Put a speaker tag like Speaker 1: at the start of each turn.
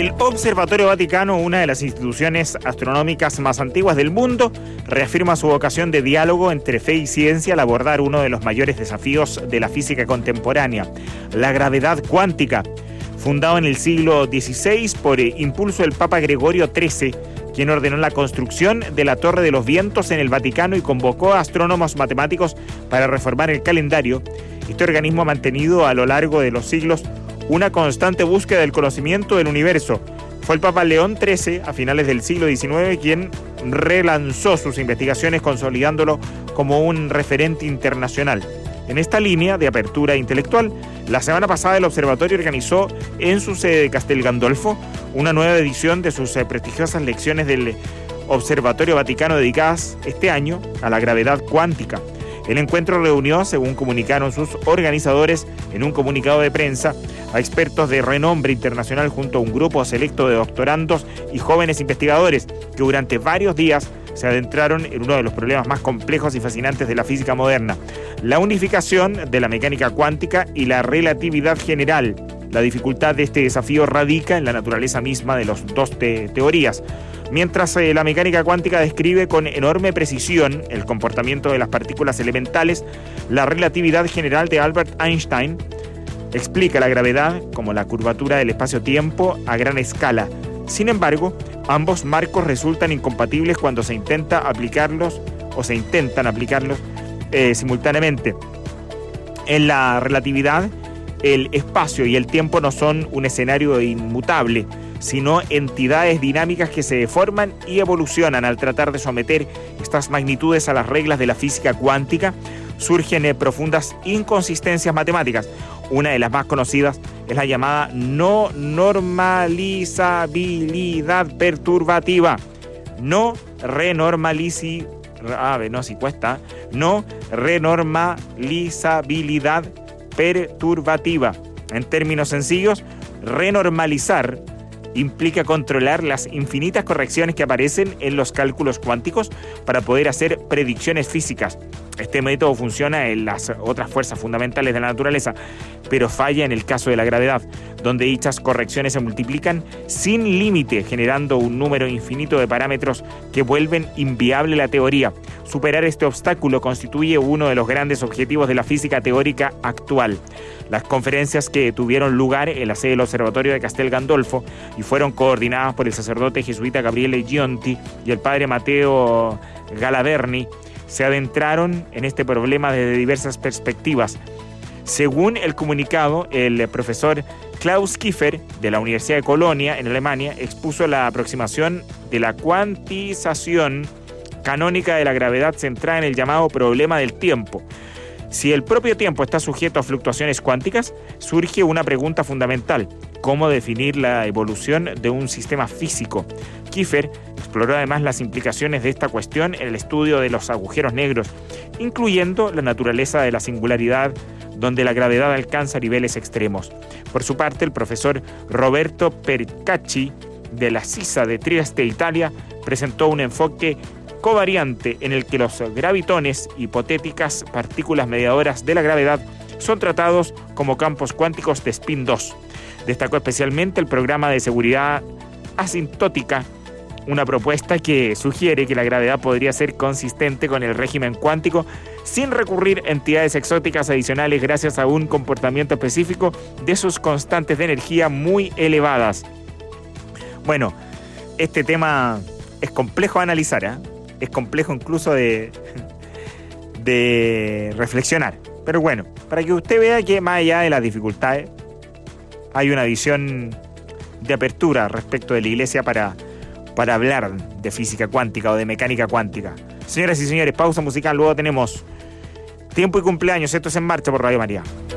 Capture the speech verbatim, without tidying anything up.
Speaker 1: El Observatorio Vaticano, una de las instituciones astronómicas más antiguas del mundo, reafirma su vocación de diálogo entre fe y ciencia al abordar uno de los mayores desafíos de la física contemporánea, la gravedad cuántica. Fundado en el siglo dieciséis por impulso del Papa Gregorio trece, quien ordenó la construcción de la Torre de los Vientos en el Vaticano y convocó a astrónomos matemáticos para reformar el calendario, este organismo ha mantenido a lo largo de los siglos una constante búsqueda del conocimiento del universo. Fue el Papa León trece, a finales del siglo diecinueve, quien relanzó sus investigaciones consolidándolo como un referente internacional. En esta línea de apertura intelectual, la semana pasada el observatorio organizó en su sede de Castel Gandolfo una nueva edición de sus prestigiosas lecciones del Observatorio Vaticano dedicadas este año a la gravedad cuántica. El encuentro reunió, según comunicaron sus organizadores en un comunicado de prensa, a expertos de renombre internacional junto a un grupo selecto de doctorandos y jóvenes investigadores que durante varios días se adentraron en uno de los problemas más complejos y fascinantes de la física moderna, la unificación de la mecánica cuántica y la relatividad general. La dificultad de este desafío radica en la naturaleza misma de las dos te- teorías. Mientras eh, la mecánica cuántica describe con enorme precisión el comportamiento de las partículas elementales, la relatividad general de Albert Einstein explica la gravedad como la curvatura del espacio-tiempo a gran escala. Sin embargo, ambos marcos resultan incompatibles cuando se intenta aplicarlos o se intentan aplicarlos eh, simultáneamente. En la relatividad, el espacio y el tiempo no son un escenario inmutable, sino entidades dinámicas que se deforman y evolucionan. Al tratar de someter estas magnitudes a las reglas de la física cuántica, surgen eh, profundas inconsistencias matemáticas. Una de las más conocidas es la llamada no normalizabilidad perturbativa. No renormalici... A ver, no, si cuesta. No renormalizabilidad perturbativa. En términos sencillos, renormalizar implica controlar las infinitas correcciones que aparecen en los cálculos cuánticos para poder hacer predicciones físicas. Este método funciona en las otras fuerzas fundamentales de la naturaleza, pero falla en el caso de la gravedad, donde dichas correcciones se multiplican sin límite, generando un número infinito de parámetros que vuelven inviable la teoría. Superar este obstáculo constituye uno de los grandes objetivos de la física teórica actual. Las conferencias que tuvieron lugar en la sede del Observatorio de Castel Gandolfo y fueron coordinadas por el sacerdote jesuita Gabriele Gionti y el padre Matteo Galaverni se adentraron en este problema desde diversas perspectivas. Según el comunicado, el profesor Klaus Kiefer de la Universidad de Colonia en Alemania expuso la aproximación de la cuantización canónica de la gravedad centrada en el llamado problema del tiempo. Si el propio tiempo está sujeto a fluctuaciones cuánticas, surge una pregunta fundamental: ¿cómo definir la evolución de un sistema físico? Kiefer exploró además las implicaciones de esta cuestión en el estudio de los agujeros negros, incluyendo la naturaleza de la singularidad, donde la gravedad alcanza niveles extremos. Por su parte, el profesor Roberto Percacci de la CISA de Trieste, Italia, presentó un enfoque covariante en el que los gravitones, hipotéticas partículas mediadoras de la gravedad, son tratados como campos cuánticos de spin dos. Destacó especialmente el programa de seguridad asintótica, una propuesta que sugiere que la gravedad podría ser consistente con el régimen cuántico sin recurrir a entidades exóticas adicionales gracias a un comportamiento específico de sus constantes de energía muy elevadas. Bueno, este tema es complejo de analizar, ¿eh? Es complejo incluso de, de reflexionar. Pero bueno, para que usted vea que más allá de las dificultades, hay una visión de apertura respecto de la Iglesia para, para hablar de física cuántica o de mecánica cuántica. Señoras y señores, pausa musical, luego tenemos Tiempo y Cumpleaños. Esto es En Marcha por Radio María.